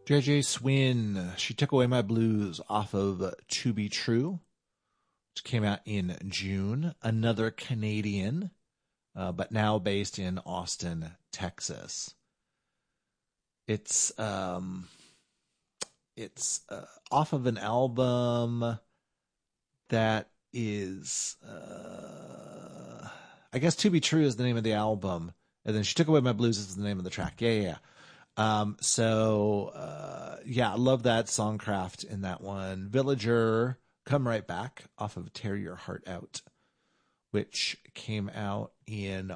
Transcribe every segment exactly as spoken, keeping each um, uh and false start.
J J Swin, She Took Away My Blues off of To Be True, which came out in June. Another Canadian, uh, but now based in Austin, Texas. It's um, it's uh, off of an album that is, uh, I guess To Be True is the name of the album, and then She Took Away My Blues is the name of the track. Yeah, yeah, yeah. Um, so, uh, yeah, I love that songcraft in that one. Villager, Come Right Back off of Tear Your Heart Out, which came out in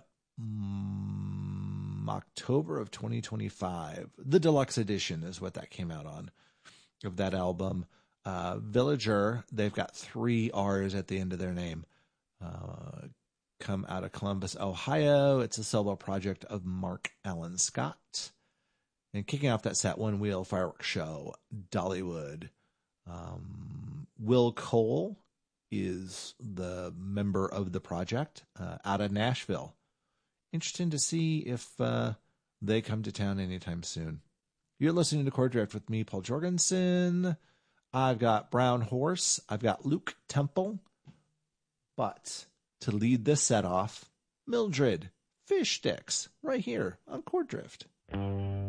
um, October of twenty twenty-five. The deluxe edition is what that came out on of that album. Uh, Villager, they've got three R's at the end of their name. Uh, come out of Columbus, Ohio. It's a solo project of Mark Allen Scott. And kicking off that set, One Wheel Fireworks Show, Dollywood. Um, Will Cole is the member of the project uh, out of Nashville. Interesting to see if uh, they come to town anytime soon. You're listening to Chord Drift with me, Paul Jorgensen. I've got Brown Horse. I've got Luke Temple. But to lead this set off, Mildred Fish Sticks right here on Chord Drift.